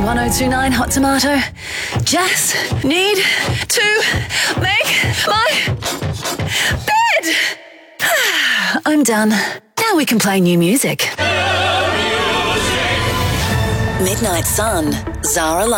1029 Hot Tomato. Just need to make my bed. I'm done. Now we can play new music. Midnight Sun, Zara